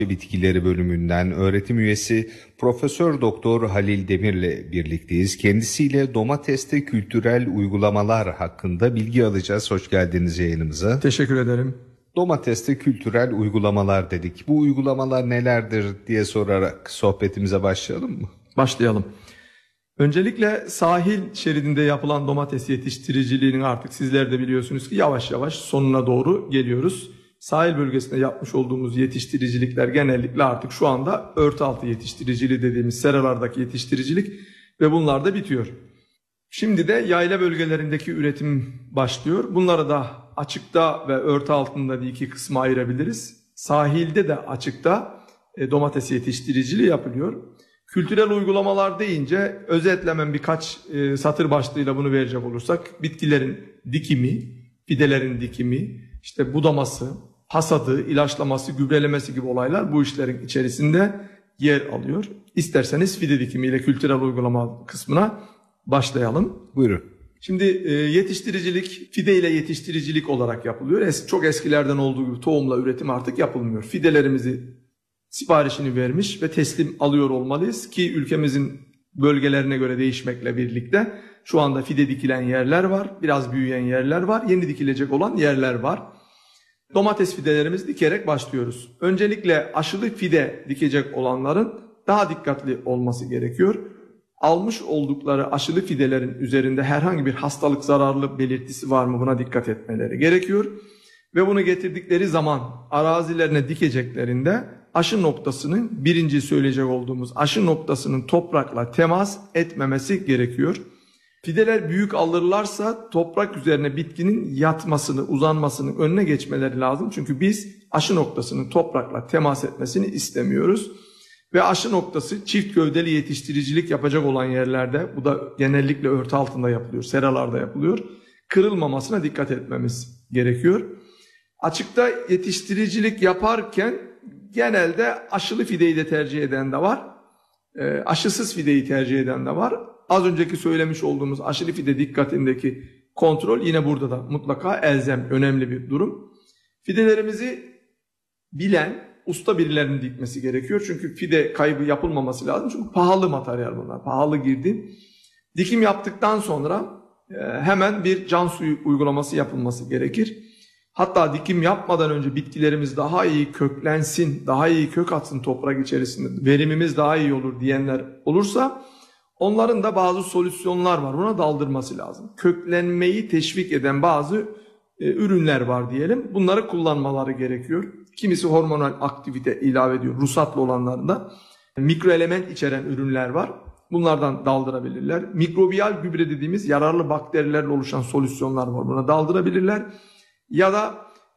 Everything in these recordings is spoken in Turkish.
Bitkileri bölümünden öğretim üyesi Profesör Doktor Halil Demir'le birlikteyiz. Kendisiyle domateste kültürel uygulamalar hakkında bilgi alacağız. Hoş geldiniz yayınımıza. Teşekkür ederim. Domateste kültürel uygulamalar dedik. Bu uygulamalar nelerdir diye sorarak sohbetimize başlayalım mı? Başlayalım. Öncelikle sahil şeridinde yapılan domates yetiştiriciliğinin artık sizler de biliyorsunuz ki yavaş yavaş sonuna doğru geliyoruz. Sahil bölgesinde yapmış olduğumuz yetiştiricilikler genellikle artık şu anda örtü altı yetiştiriciliği dediğimiz seralardaki yetiştiricilik ve bunlar da bitiyor. Şimdi de yayla bölgelerindeki üretim başlıyor. Bunları da açıkta ve örtü altında iki kısma ayırabiliriz. Sahilde de açıkta domates yetiştiriciliği yapılıyor. Kültürel uygulamalar deyince özetlemen birkaç satır başlığıyla bunu verecek olursak bitkilerin dikimi, fidelerin dikimi, işte budaması, hasadı, ilaçlaması, gübrelemesi gibi olaylar bu işlerin içerisinde yer alıyor. İsterseniz fide dikimiyle kültürel uygulama kısmına başlayalım. Buyurun. Şimdi yetiştiricilik, fide ile yetiştiricilik olarak yapılıyor. Çok eskilerden olduğu gibi tohumla üretim artık yapılmıyor. Fidelerimizi siparişini vermiş ve teslim alıyor olmalıyız ki ülkemizin bölgelerine göre değişmekle birlikte şu anda fide dikilen yerler var, biraz büyüyen yerler var, yeni dikilecek olan yerler var. Domates fidelerimizi dikerek başlıyoruz. Öncelikle aşılı fide dikecek olanların daha dikkatli olması gerekiyor. Almış oldukları aşılı fidelerin üzerinde herhangi bir hastalık zararlı belirtisi var mı buna dikkat etmeleri gerekiyor. Ve bunu getirdikleri zaman arazilerine dikeceklerinde aşı noktasının birinci söyleyecek olduğumuz aşı noktasının toprakla temas etmemesi gerekiyor. Fideler büyük alırlarsa toprak üzerine bitkinin yatmasını, uzanmasının önüne geçmeleri lazım. Çünkü biz aşı noktasının toprakla temas etmesini istemiyoruz. Ve aşı noktası çift gövdeli yetiştiricilik yapacak olan yerlerde, bu da genellikle örtü altında yapılıyor, seralarda yapılıyor, kırılmamasına dikkat etmemiz gerekiyor. Açıkta yetiştiricilik yaparken genelde aşılı fideyi de tercih eden de var, aşısız fideyi tercih eden de var. Az önceki söylemiş olduğumuz aşılı fide dikkatindeki kontrol yine burada da mutlaka elzem, önemli bir durum. Fidelerimizi bilen, usta birilerinin dikmesi gerekiyor. Çünkü fide kaybı yapılmaması lazım. Çünkü pahalı materyal bunlar, pahalı girdi. Dikim yaptıktan sonra hemen bir can suyu uygulaması yapılması gerekir. Hatta dikim yapmadan önce bitkilerimiz daha iyi köklensin, daha iyi kök atsın toprak içerisinde, verimimiz daha iyi olur diyenler olursa onların da bazı solüsyonlar var. Buna daldırması lazım. Köklenmeyi teşvik eden bazı ürünler var diyelim. Bunları kullanmaları gerekiyor. Kimisi hormonal aktivite ilave ediyor. Ruhsatlı olanlarında mikroelement içeren ürünler var. Bunlardan daldırabilirler. Mikrobiyal gübre dediğimiz yararlı bakterilerle oluşan solüsyonlar var. Buna daldırabilirler. Ya da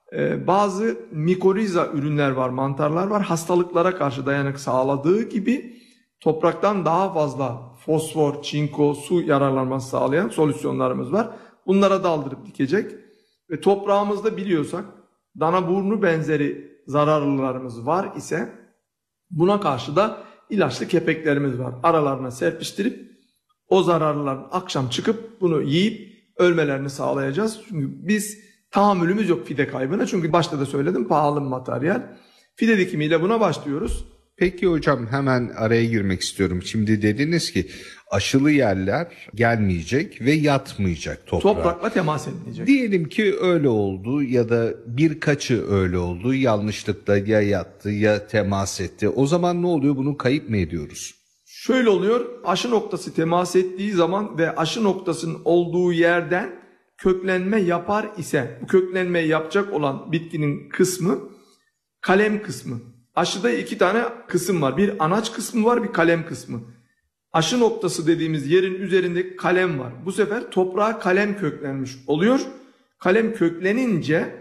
bazı mikoriza ürünler var, mantarlar var. Hastalıklara karşı dayanık sağladığı gibi topraktan daha fazla fosfor, çinko, su yararlanması sağlayan solüsyonlarımız var. Bunlara daldırıp dikecek ve toprağımızda biliyorsak dana burnu benzeri zararlılarımız var ise buna karşı da ilaçlı kepeklerimiz var. Aralarına serpiştirip o zararlıların akşam çıkıp bunu yiyip ölmelerini sağlayacağız. Çünkü biz tahammülümüz yok fide kaybına. Çünkü başta da söyledim, pahalı materyal. Fide dikimiyle buna başlıyoruz. Peki hocam, hemen araya girmek istiyorum. Şimdi dediniz ki aşılı yerler gelmeyecek ve yatmayacak toprağa. Toprakla temas etmeyecek. Diyelim ki öyle oldu ya da birkaçı öyle oldu. Yanlışlıkla ya yattı ya temas etti. O zaman ne oluyor? Bunu kayıp mı ediyoruz? Şöyle oluyor. Aşı noktası temas ettiği zaman ve aşı noktasının olduğu yerden köklenme yapar ise bu köklenmeyi yapacak olan bitkinin kısmı kalem kısmı. Aşıda iki tane kısım var. Bir anaç kısmı var, bir kalem kısmı. Aşı noktası dediğimiz yerin üzerinde kalem var. Bu sefer toprağa kalem köklenmiş oluyor. Kalem köklenince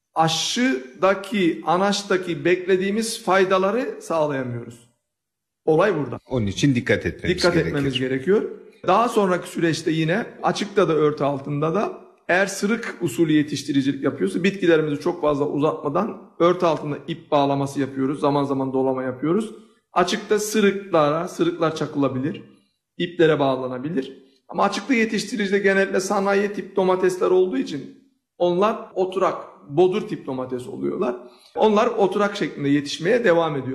aşıdaki, anaçtaki beklediğimiz faydaları sağlayamıyoruz. Olay burada. Onun için dikkat etmemiz gerekiyor. Daha sonraki süreçte yine açıkta da örtü altında da eğer sırık usulü yetiştiricilik yapıyorsa bitkilerimizi çok fazla uzatmadan örtü altında ip bağlaması yapıyoruz. Zaman zaman dolama yapıyoruz. Açıkta sırıklar çakılabilir. İplere bağlanabilir. Ama açıkta yetiştiricide genellikle sanayi tip domatesler olduğu için onlar oturak bodur tip domates oluyorlar. Onlar oturak şeklinde yetişmeye devam ediyor.